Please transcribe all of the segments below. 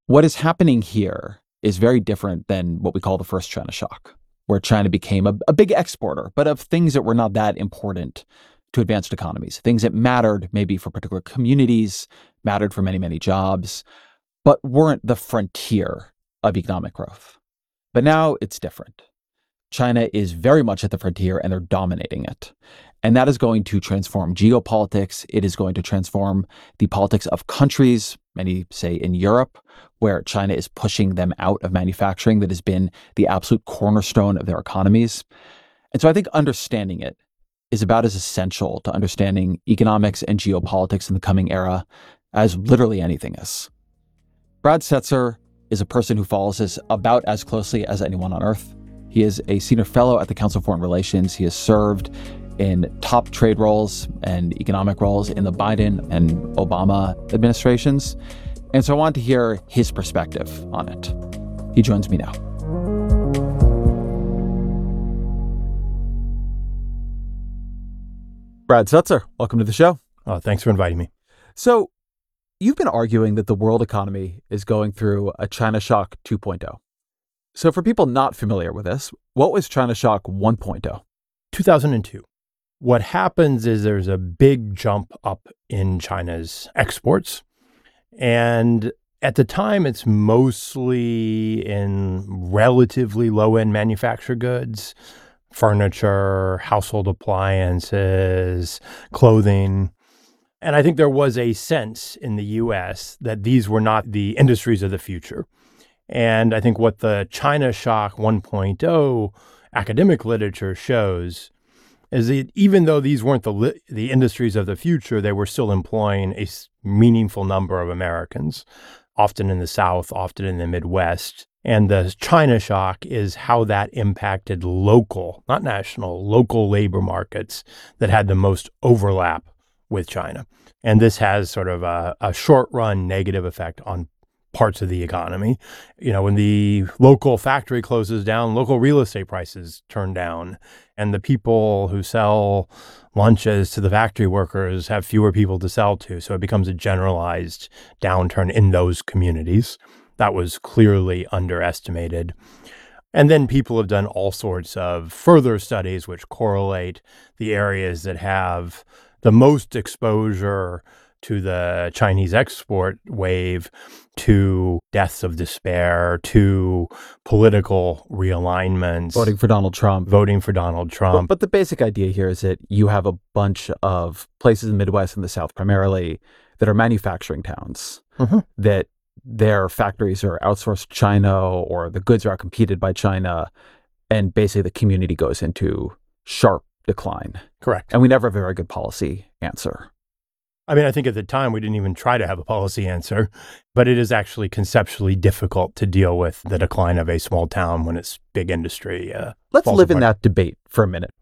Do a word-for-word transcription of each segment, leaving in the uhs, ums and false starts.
What is happening here is very different than what we call the first China shock, where China became a, a big exporter, but of things that were not that important to advanced economies, things that mattered maybe for particular communities, mattered for many, many jobs, but weren't the frontier of economic growth. But now it's different. China is very much at the frontier and they're dominating it. And that is going to transform geopolitics. It is going to transform the politics of countries, many say in Europe, where China is pushing them out of manufacturing that has been the absolute cornerstone of their economies. And so I think understanding it is about as essential to understanding economics and geopolitics in the coming era as literally anything is. Brad Setser is a person who follows this about as closely as anyone on Earth. He is a senior fellow at the Council of Foreign Relations. He has served in top trade roles and economic roles in the Biden and Obama administrations. And so I wanted to hear his perspective on it. He joins me now. Brad Setser, welcome to the show. Oh, thanks for inviting me. So you've been arguing that the world economy is going through a China shock two point oh. So for people not familiar with this, what was China shock one point oh? two thousand two. What happens is there's a big jump up in China's exports. And at the time, it's mostly in relatively low-end manufactured goods, furniture, household appliances, clothing. And I think there was a sense in the U S that these were not the industries of the future. And I think what the China shock one point oh academic literature shows is that even though these weren't the li- the industries of the future, they were still employing a s- meaningful number of Americans, often in the South, often in the Midwest. And the China shock is how that impacted local, not national, local labor markets that had the most overlap with China. And this has sort of a, a short-run negative effect on parts of the economy. You know, when the local factory closes down, local real estate prices turn down, and the people who sell lunches to the factory workers have fewer people to sell to. So it becomes a generalized downturn in those communities. That was clearly underestimated. And then people have done all sorts of further studies which correlate the areas that have the most exposure to the Chinese export wave, to deaths of despair, to political realignments. Voting for Donald Trump. Voting for Donald Trump. But, but the basic idea here is that you have a bunch of places in the Midwest and the South primarily that are manufacturing towns, mm-hmm. that their factories are outsourced to China or the goods are outcompeted by China, and basically the community goes into sharp decline. Correct. And we never have a very good policy answer. I mean, I think at the time we didn't even try to have a policy answer, but it is actually conceptually difficult to deal with the decline of a small town when it's big industry. Uh, Let's live apart. in that debate for a minute.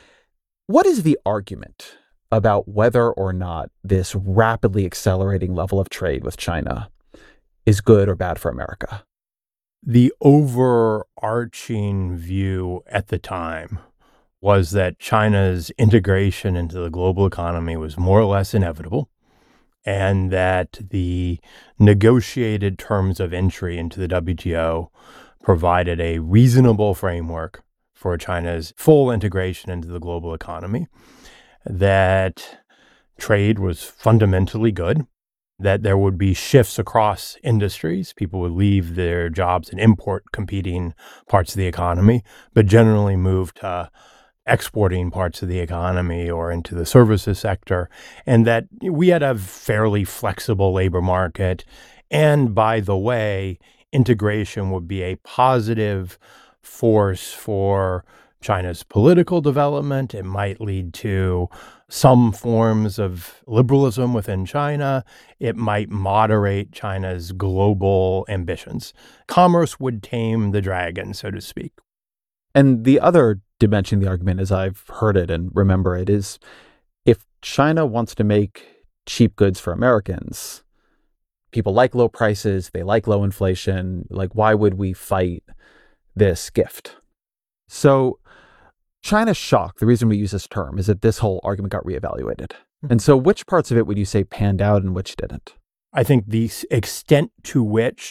What is the argument about whether or not this rapidly accelerating level of trade with China is good or bad for America? The overarching view at the time was that China's integration into the global economy was more or less inevitable, and that the negotiated terms of entry into the W T O provided a reasonable framework for China's full integration into the global economy, that trade was fundamentally good, that there would be shifts across industries. People would leave their jobs and import competing parts of the economy, but generally move to exporting parts of the economy or into the services sector, and that we had a fairly flexible labor market. And by the way, integration would be a positive force for China's political development. It might lead to some forms of liberalism within China. It might moderate China's global ambitions. Commerce would tame the dragon, so to speak. And the other dimension of the argument, as I've heard it and remember it, is if China wants to make cheap goods for Americans, people like low prices, they like low inflation, like why would we fight this gift? So China shock, the reason we use this term is that this whole argument got reevaluated. Mm-hmm. And so which parts of it would you say panned out and which didn't? I think the extent to which